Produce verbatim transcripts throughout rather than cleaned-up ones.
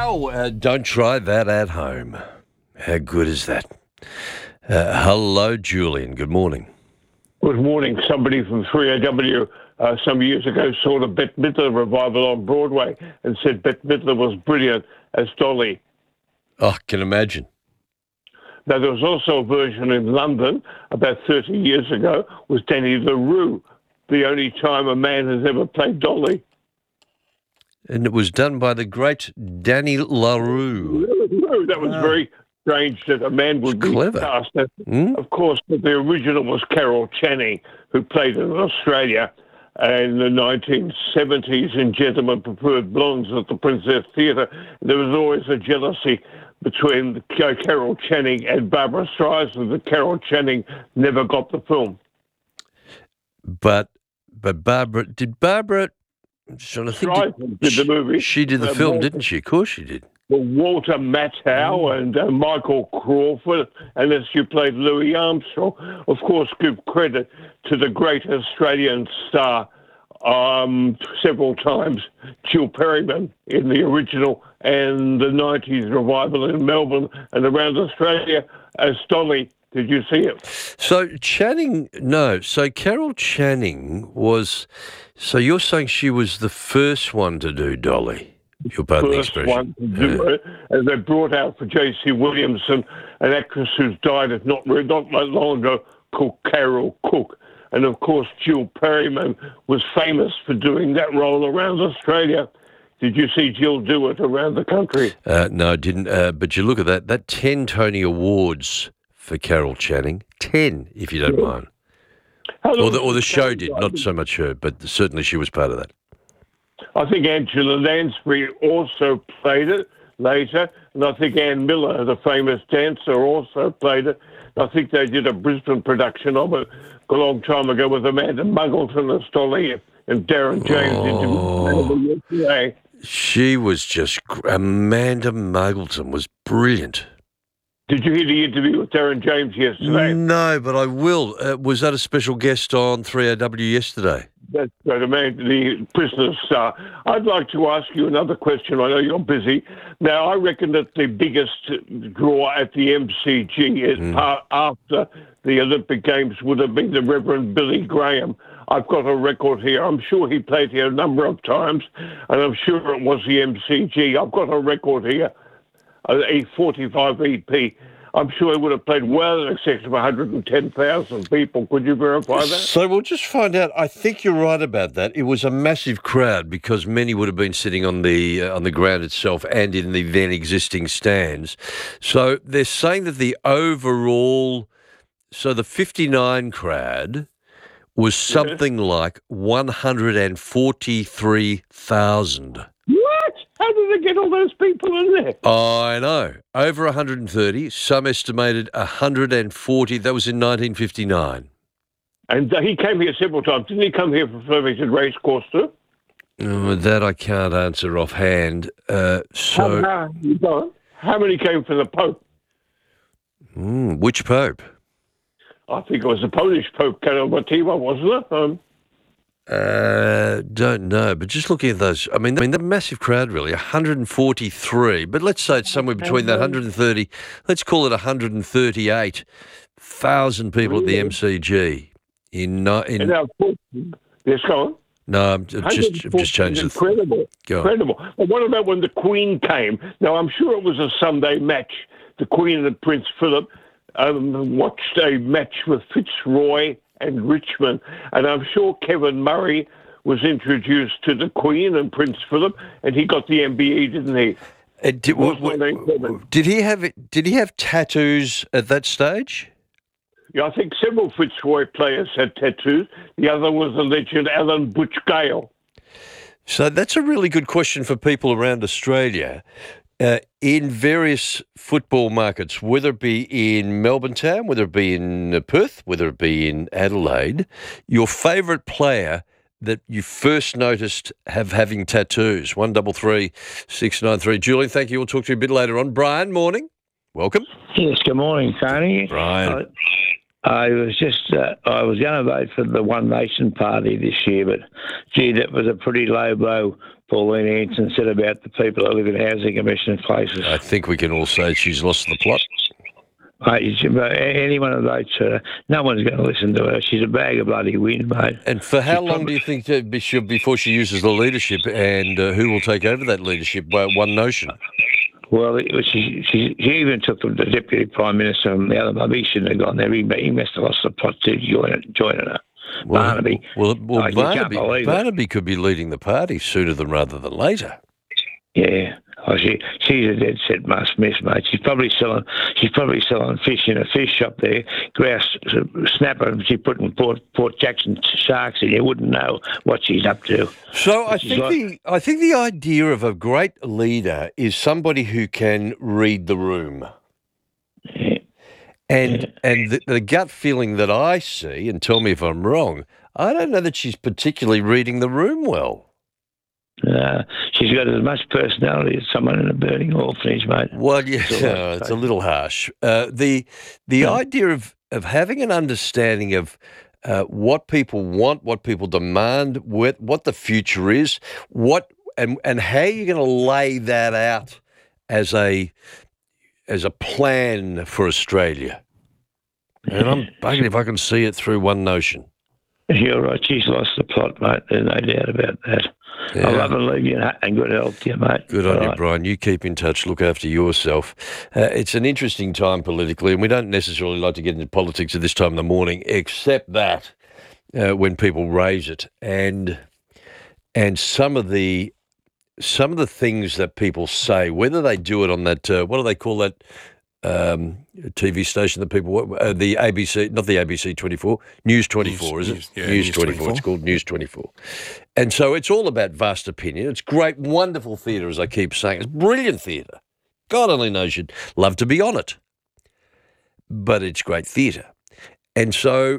Wow, uh, don't try that at home. How good is that? Uh, hello, Julian. Good morning. Good morning. Somebody from three A W uh, some years ago saw the Bette Midler revival on Broadway and said Bette Midler was brilliant as Dolly. Oh, I can imagine. Now, there was also a version in London about thirty years ago with Danny LaRue, the only time a man has ever played Dolly. And it was done by the great Danny LaRue. That was Wow. very strange that a man would It's be clever. cast. Mm? Of course, but the original was Carol Channing, who played in Australia in the nineteen seventies in Gentlemen Preferred Blondes at the Princess Theatre. There was always a jealousy between Carol Channing and Barbara Streisand that Carol Channing never got the film. But but Barbara, did Barbara, I'm just trying to think, did- Streisand did the movie. she did the Uh, film, Walter- didn't she? Of course she did. Well, Walter Matthau and uh, Michael Crawford, unless you played Louis Armstrong. Of course, give credit to the great Australian star um, several times, Jill Perryman in the original and the nineties revival in Melbourne and around Australia as Dolly. Did you see it? So Channing, no. So Carol Channing was, so you're saying she was the first one to do Dolly? You'll pardon the First expression. one to do Yeah. it, and they brought out for J C Williamson, an actress who's died of not not that long ago, called Carol Cook. And of course, Jill Perryman was famous for doing that role around Australia. Did you see Jill do it around the country? Uh, no, I didn't. Uh, but you look at that, that ten Tony Awards for Carol Channing. ten, if you don't mind. How Or long the, or the was show it? did, not so much her, but certainly she was part of that. I think Angela Lansbury also played it later, and I think Ann Miller, the famous dancer, also played it. I think they did a Brisbane production of it a long time ago with Amanda Muggleton as Dolly and Darren James Oh. interviewed her yesterday. She was just, gr- Amanda Muggleton was brilliant. Did you hear the interview with Darren James yesterday? No, but I will. Uh, was that a special guest on three A W yesterday? That's right, Amanda, the prisoner's star. I'd like to ask you another question. I know you're busy. Now, I reckon that the biggest draw at the M C G is part after the Olympic Games would have been the Reverend Billy Graham. I've got a record here. I'm sure he played here a number of times, and I'm sure it was the M C G. I've got a record here, a forty-five E P. I'm sure he would have played well in excess of one hundred ten thousand people. Could you verify that? So we'll just find out. I think you're right about that. It was a massive crowd because many would have been sitting on the uh, on the ground itself and in the then existing stands. So they're saying that the overall, so the fifty-nine crowd was something like one hundred forty-three thousand. What? How did they get all those people in there? I know. Over one hundred thirty, some estimated one hundred forty. That was in nineteen fifty-nine. And uh, he came here several times. Didn't he come here for Flemington Racecourse too? Oh, that I can't answer offhand. Uh, so, how, how, how many came for the Pope? mm, which Pope? I think it was the Polish Pope, Karol Wojtyła, wasn't it? Um, Uh, don't know, but just looking at those, I mean, I mean, the massive crowd, really, one hundred forty-three. But let's say it's somewhere between that one hundred thirty. Let's call it one hundred thirty-eight thousand people at the M C G. In no- and in now, of course, yes, go on. no, I'm j- just I've just changed the. Incredible, Go on. incredible. But what about when the Queen came? Now, I'm sure it was a Sunday match. The Queen and Prince Philip um, watched a match with Fitzroy and Richmond, and I'm sure Kevin Murray was introduced to the Queen and Prince Philip, and he got the M B E, didn't he? Uh, did, What's w- my w- name, Kevin? did he have Did he have tattoos at that stage? Yeah, I think several Fitzroy players had tattoos. The other was the legend Alan Butch Gale. So that's a really good question for people around Australia. Uh, in various football markets, whether it be in Melbourne town, whether it be in uh, Perth, whether it be in Adelaide, your favourite player that you first noticed have having tattoos? One double three six nine three. Julian, thank you. We'll talk to you a bit later on. Brian, morning. Welcome, Yes, good morning, Tony. Brian. I, I was just, uh, I was going to vote for the One Nation Party this year, but gee, that was a pretty low blow Pauline Hanson said about the people that live in housing commission places. I think we can all say she's lost the plot. Mate, any one of those, uh, no one's going to listen to her. She's a bag of bloody wind, mate. And for how She's long probably- do you think that be- she- before she uses the leadership, and uh, who will take over that leadership? Well, One Notion. Well, it was, she, she, she even took the, the Deputy Prime Minister from the other mob. He shouldn't have gone there. He, he must have lost the plot to join, joining her. Well, Barnaby. Well, well Oh, you can't Barnaby, believe it. Barnaby could be leading the party sooner than rather than later. Yeah. Oh, she, she's a dead set must miss, mate. She's probably selling. She's probably selling fish in a fish shop there. Grouse, snapper, and she's putting Port, Port Jackson sharks in. You wouldn't know what she's up to. So I She's think like- the I think the idea of a great leader is somebody who can read the room. Yeah. And and the, the gut feeling that I see, and tell me if I'm wrong, I don't know that she's particularly reading the room well. Uh, she's got as much personality as someone in a burning orphanage, mate. Well, yeah, That's all I it's say. a little harsh. Uh, the the Yeah. idea of, of having an understanding of uh, what people want, what people demand, what, what the future is, what and and how you're going to lay that out as a as a plan for Australia. And I'm bugging if I can see it through One Notion. You're right. She's lost the plot, mate. There's no doubt about that. Yeah. I love and leave you and good health to you, mate. Good on All you, right. Brian. You keep in touch. Look after yourself. Uh, it's an interesting time politically, and we don't necessarily like to get into politics at this time in the morning, except that uh, when people raise it, and and some of the some of the things that people say, whether they do it on that uh, what do they call that um, T V station that people uh, the A B C, not the A B C twenty-four, News twenty-four, News- is it? News- yeah, News News twenty-four. twenty-four. It's called News twenty-four. And so it's all about vast opinion. It's great, wonderful theatre, as I keep saying. It's brilliant theatre. God only knows you'd love to be on it. But it's great theatre. And so,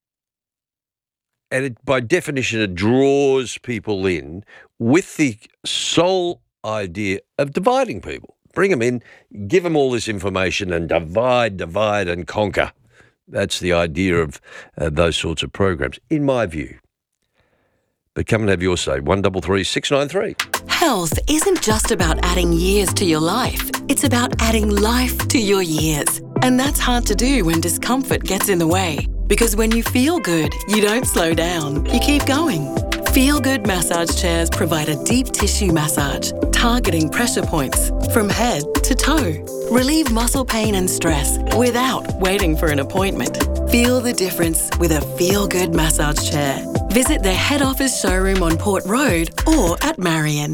and it, by definition, it draws people in with the sole idea of dividing people. Bring them in, give them all this information, and divide, divide, and conquer. That's the idea of uh, those sorts of programs, in my view. But come and have your say. one double three six nine three. Health isn't just about adding years to your life. It's about adding life to your years. And that's hard to do when discomfort gets in the way. Because when you feel good, you don't slow down. You keep going. Feel Good massage chairs provide a deep tissue massage, targeting pressure points from head to toe. Relieve muscle pain and stress without waiting for an appointment. Feel the difference with a Feel Good massage chair. Visit their head office showroom on Port Road or at Marion.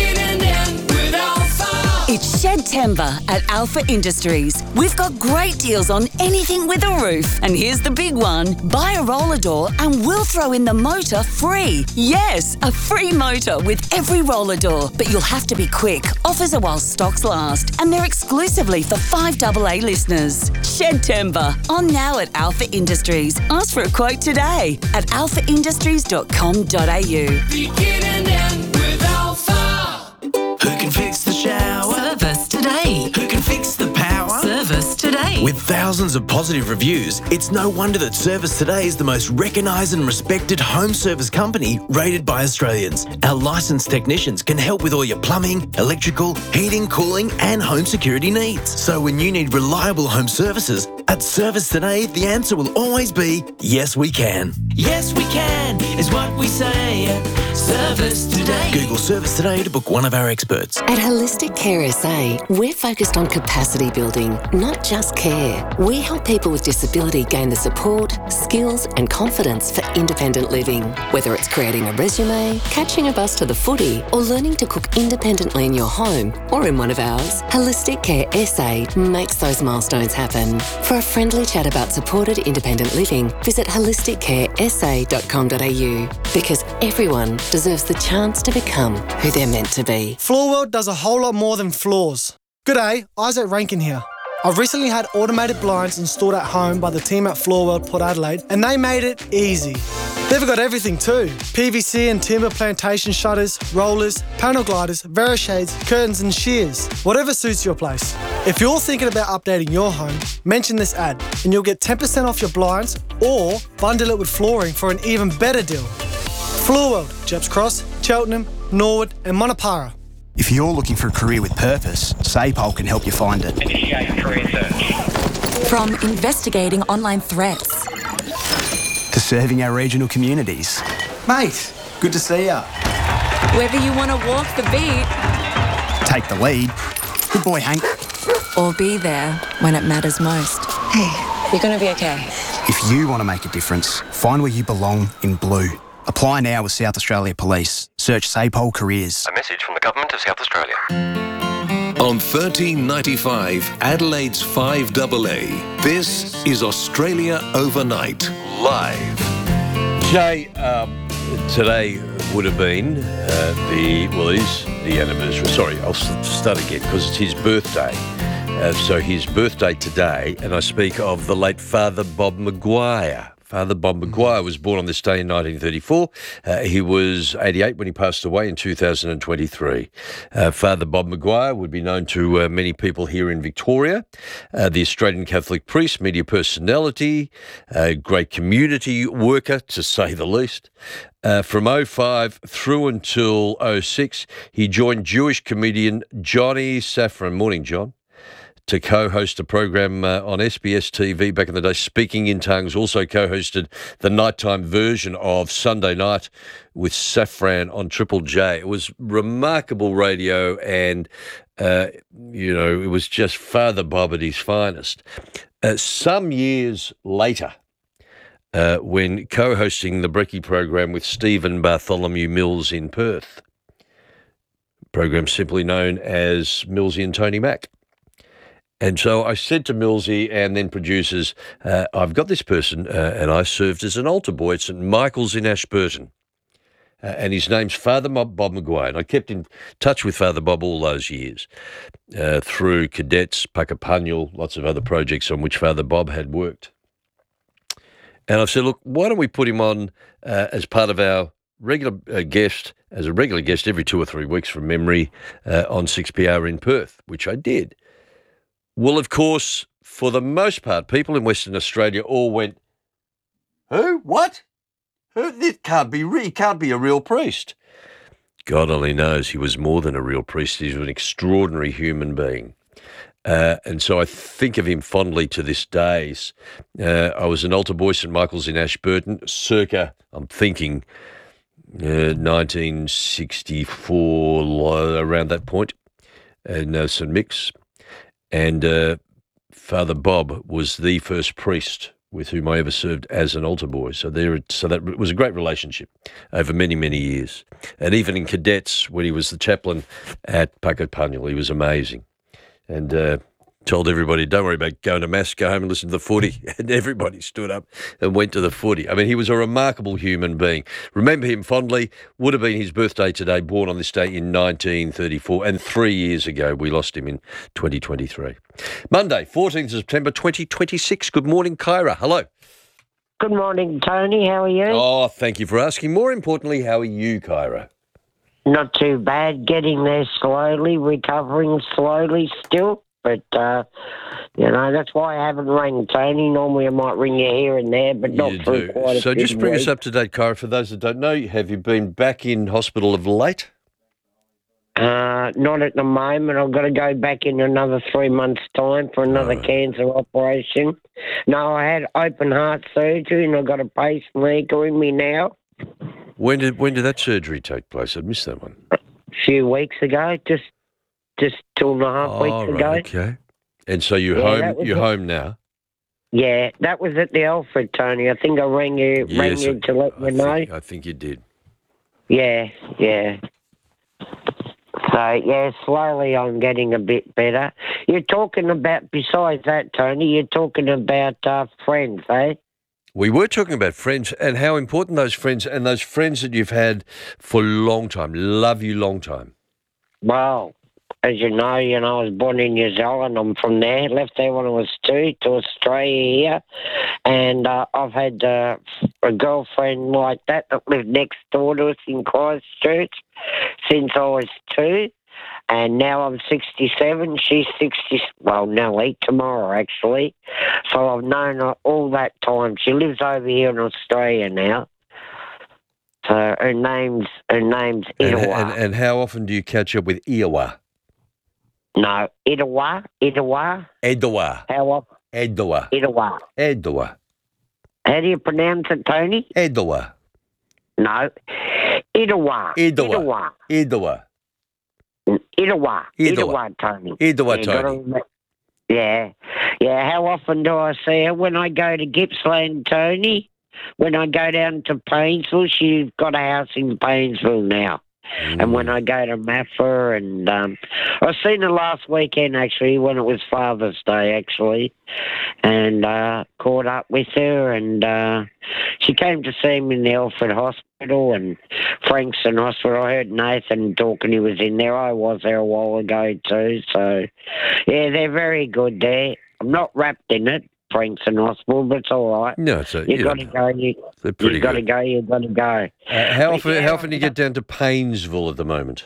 It's Shedtember at Alpha Industries. We've got great deals on anything with a roof. And here's the big one. Buy a roller door and we'll throw in the motor free. Yes, a free motor with every roller door. But you'll have to be quick. Offers are while stocks last. And they're exclusively for five double A listeners. Shedtember. On now at Alpha Industries. Ask for a quote today at alpha industries dot com dot a u. Who can fix the shower? Service today. Who can fix the power? Service today. With thousands of positive reviews, it's no wonder that Service Today is the most recognised and respected home service company rated by Australians. Our licensed technicians can help with all your plumbing, electrical, heating, cooling and home security needs. So when you need reliable home services, at Service Today, the answer will always be, yes we can. Yes we can is what we say at Service Today. Google Service Today to book one of our experts. At Holistic Care S A, we're focused on capacity building, not just care. We help people with disability gain the support, skills and confidence for independent living. Whether it's creating a resume, catching a bus to the footy, or learning to cook independently in your home or in one of ours, Holistic Care S A makes those milestones happen. For a friendly chat about supported independent living, visit holistic care s a dot com dot a u, because everyone deserves the chance to become who they're meant to be. Floorworld does a whole lot more than floors. G'day, Isaac Rankin here. I've recently had automated blinds installed at home by the team at Floorworld Port Adelaide, and they made it easy. They've got everything too. P V C and timber plantation shutters, rollers, panel gliders, Verishades, curtains and shears. Whatever suits your place. If you're thinking about updating your home, mention this ad and you'll get ten percent off your blinds or bundle it with flooring for an even better deal. Floorworld, Jeps Cross, Cheltenham, Norwood and Monopara. If you're looking for a career with purpose, SAPOL can help you find it. Initiate career search. From investigating online threats To serving our regional communities. Mate, good to see ya. Whether you want to walk the beat, Take the lead. Good boy, Hank. or be there when it matters most. Hey, you're going to be okay. If you want to make a difference, find where you belong in blue. Apply now with South Australia Police. Search SAPOL Careers. A message from the Government of South Australia. On thirteen ninety-five, Adelaide's five A A, this is Australia Overnight, live. Jay, um, today would have been uh, the, well, it is the anniversary. Sorry, I'll start again because it's his birthday. Uh, so his birthday today, and I speak of the late Father Bob Maguire. Father Bob Maguire was born on this day in nineteen thirty-four. Uh, he was eighty-eight when he passed away in two thousand twenty-three. Uh, Father Bob Maguire would be known to uh, many people here in Victoria. Uh, the Australian Catholic priest, media personality, uh, great community worker, to say the least. Uh, from oh five through until oh six, he joined Jewish comedian Johnny Safran. Morning, John. To co-host a program uh, on S B S T V back in the day, Speaking in Tongues. Also co-hosted the nighttime version of Sunday Night with Safran on Triple J. It was remarkable radio, and uh, you know, it was just Father Bob at his finest. Uh, some years later, uh, when co-hosting the Brekkie program with Stephen Bartholomew Mills in Perth, program simply known as Millsy and Tony Mac. And so I said to Millsy and then producers, uh, I've got this person, uh, and I served as an altar boy at St Michael's in Ashburton. Uh, and his name's Father Bob Maguire. And I kept in touch with Father Bob all those years uh, through Cadets, Puckapunyal, lots of other projects on which Father Bob had worked. And I said, look, why don't we put him on uh, as part of our regular uh, guest, as a regular guest every two or three weeks from memory uh, on six P R in Perth, which I did. Well, of course, for the most part, people in Western Australia all went, who? What? Who? This can't be real. He can't be a real priest. God only knows he was more than a real priest. He was an extraordinary human being. Uh, and so I think of him fondly to this day. Uh, I was an altar boy, St Michael's in Ashburton, circa, I'm thinking, uh, nineteen sixty-four, around that point, in uh, St Mick's. And uh, Father Bob was the first priest with whom I ever served as an altar boy. So there, so that was a great relationship over many, many years. And even in Cadets, when he was the chaplain at Puckapunyal, he was amazing. And uh, told everybody, don't worry about going to Mass, go home and listen to the footy. And everybody stood up and went to the footy. I mean, he was a remarkable human being. Remember him fondly. Would have been his birthday today, born on this day in nineteen thirty-four. And three years ago, we lost him in twenty twenty-three. Monday, fourteenth of September, twenty twenty-six. Good morning, Kyra. Hello. Good morning, Tony. How are you? Oh, thank you for asking. More importantly, how are you, Kyra? Not too bad. Getting there slowly, recovering slowly still. But, uh, you know, that's why I haven't rang Tony. Normally I might ring you here and there, but not You through do. quite a So big just bring week. us up to date, Kyra. For those that don't know, have you been back in hospital of late? Uh, not at the moment. I've got to go back in another three months' time for another Oh. cancer operation. No, I had open heart surgery and I've got a pacemaker in me now. When did when did that surgery take place? I missed that one. A few weeks ago, just just two and a half Oh, weeks right, ago. okay. And so you're Yeah, home. that was You're it. home now. Yeah, that was at the Alfred, Tony. I think I rang you, rang Yes, you to let I you know. think, I think you did. Yeah, yeah. So, yeah, slowly I'm getting a bit better. You're talking about, besides that, Tony, you're talking about uh, friends, eh? We were talking about friends and how important those friends and those friends that you've had for a long time. Love you long time. Well, as you know, you know, I was born in New Zealand. I'm from there. Left there when I was two to Australia here. And uh, I've had uh, a girlfriend like that that lived next door to us in Christchurch since I was two. And now I'm sixty-seven. She's sixty, well, nearly, tomorrow, actually. So I've known her all that time. She lives over here in Australia now. So her name's her name's And, Itawa. and, and how often do you catch up with Iowa? No, Itawa, Itawa. Edwa. How often? Edwa. Itawa. Edwa. How do you pronounce it, Tony? Edwa. No, Itawa. Edwa. Edwa. Itawa. Itawa. Itawa, Tony. Edwa, You gotta Tony. remember- Yeah, yeah. How often do I see her? When I go to Gippsland, Tony. When I go down to Paynesville, she's got a house in Paynesville now. And when I go to Maffa, and um, I seen her last weekend actually when it was Father's Day actually, and uh, caught up with her, and uh, she came to see me in the Alfred Hospital and Frankston Hospital. I heard Nathan talking; he was in there. I was there a while ago too. So yeah, they're very good there. I'm not wrapped in it, Frankston Hospital, but it's all right. No, it's a, You you got know, to go. You, they're pretty you got to good. go. You got to go. Uh, how But often? yeah, How often do you get down to Paynesville at the moment?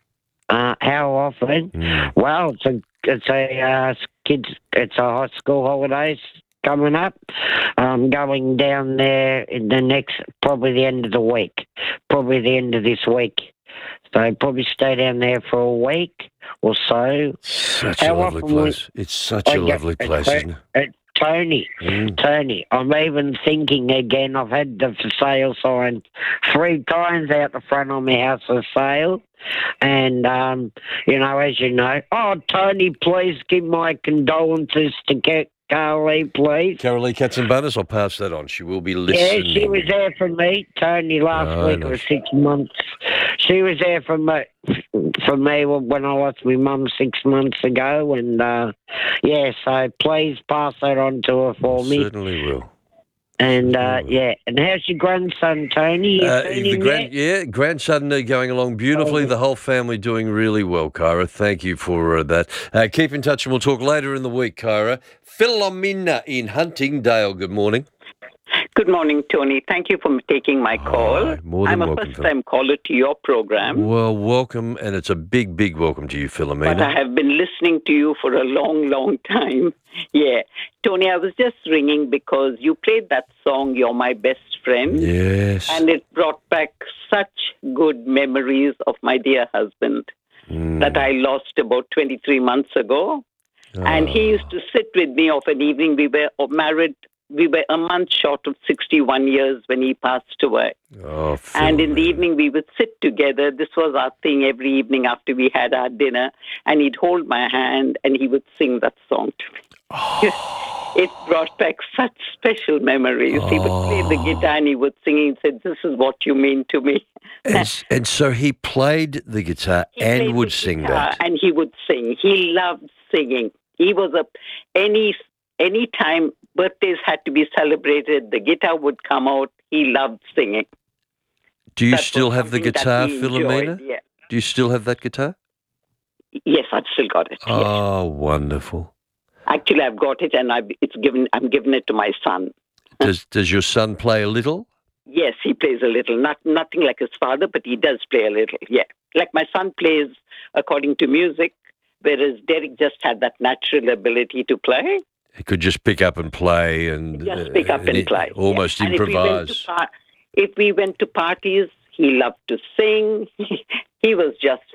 Uh, how often? Mm. Well, it's a it's a uh, kids. It's a high school holidays coming up. I'm going down there in the next, probably the end of the week, probably the end of this week. So probably stay down there for a week or so. Such How a lovely often we- place. It's such I a get- lovely place, it's- isn't it? it- Tony, Mm. Tony, I'm even thinking again. I've had the for sale sign three times out the front of my house for sale. And, um, you know, as you know, oh, Tony, please give my condolences to Ca- Carly, please. Carolee Katzenbanis, I'll pass that on. She will be Yeah, listening. she was there for me, Tony, last Oh, I week know. or six months. She was there for me, for me when I lost my mum six months ago. And, uh, yeah, so please pass that on to her for me. Certainly will. And, uh, yeah, and how's your grandson, Tony? You Uh, seen the him grand, yet? yeah, grandson uh, going along beautifully. The whole family doing really well, Kyra. Thank you for uh, that. Uh, keep in touch and we'll talk later in the week, Kyra. Philomena in Huntingdale, good morning. Good morning, Tony. Thank you for taking my call. Hi, more than I'm a welcome, first-time caller to your program, Well, welcome, and it's a big, big welcome to you, but I Philomena. have been listening to you for a long, long time. Yeah. Tony, I was just ringing because you played that song, You're My Best Friend. Yes. And it brought back such good memories of my dear husband Mm. that I lost about twenty-three months ago. And he used to sit with me of an evening. We were married. We were a month short of sixty-one years when he passed away. Oh, And in the evening, we would sit together. This was our thing every evening after we had our dinner. And he'd hold my hand and he would sing that song to me. It brought back such special memories. He would play the guitar and he would sing. He said, "This is what you mean to me." And, and so he played the guitar and would sing guitar that. And he would sing. He loved singing. He was a any any time birthdays had to be celebrated, the guitar would come out. He loved singing. Do you That was still have the something that guitar, we enjoyed, Philomena? yeah. Do you still have that guitar? Yes, I've still got it. yes. Oh, wonderful. Actually, I've got it, and I've, it's given. I'm giving it to my son. Does Does your son play a little? Yes, he plays a little. Not nothing like his father, but he does play a little. Yeah, like my son plays according to music, whereas Derek just had that natural ability to play. He could just pick up and play and Just pick up uh, and he- play. almost And if we, went improvise. to par- if we went to parties, he loved to sing. He was just